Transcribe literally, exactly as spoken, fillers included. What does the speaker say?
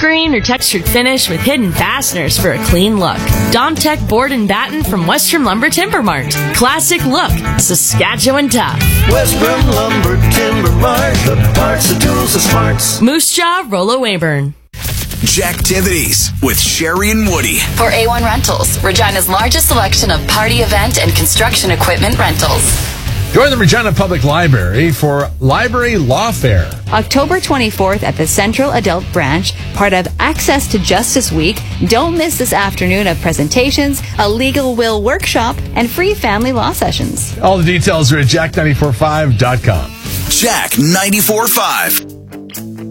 green or textured finish with hidden fasteners for a clean look. Domtech Board and Batten from Western Lumber Timber Mart. Classic look, Saskatchewan tough. Western Lumber Timber Mart, the parts, the tools, the smarts. Moose Jaw, Rollo Weyburn. Jacktivities with Sherry and Woody. For A one Rentals, Regina's largest selection of party event and construction equipment rentals. Join the Regina Public Library for Library Law Fair. October twenty-fourth at the Central Adult Branch, part of Access to Justice Week. Don't miss this afternoon of presentations, a legal will workshop, and free family law sessions. All the details are at jack nine four five dot com. Jack ninety-four point five.